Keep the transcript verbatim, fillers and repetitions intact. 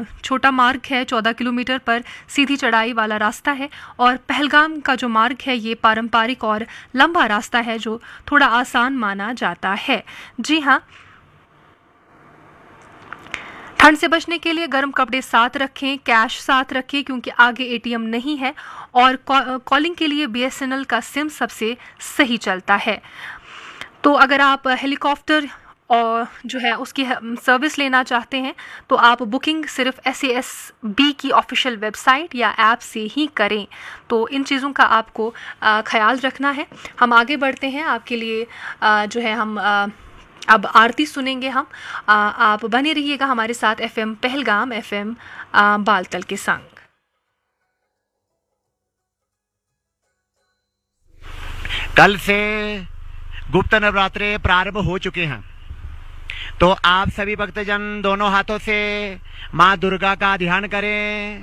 छोटा मार्ग है, चौदह किलोमीटर पर सीधी चढ़ाई वाला रास्ता है। और पहलगाम का जो मार्ग है ये पारंपरिक और लंबा रास्ता है जो थोड़ा आसान माना जाता है। जी हाँ, ठंड से बचने के लिए गर्म कपड़े साथ रखें, कैश साथ रखें क्योंकि आगे एटीएम नहीं है, और कॉलिंग के लिए बीएसएनएल का सिम सबसे सही चलता है। तो अगर आप हेलीकॉप्टर और जो है उसकी सर्विस लेना चाहते हैं तो आप बुकिंग सिर्फ एस ए एस बी की ऑफिशियल वेबसाइट या ऐप से ही करें। तो इन चीज़ों का आपको ख्याल रखना है। हम आगे बढ़ते हैं, आपके लिए आ, जो है हम आ, अब आरती सुनेंगे हम। आ, आप बने रहिएगा हमारे साथ एफएम पहलगाम, एफएम बालतल के संग। कल से गुप्त नवरात्रे प्रारंभ हो चुके हैं, तो आप सभी भक्तजन दोनों हाथों से माँ दुर्गा का ध्यान करें।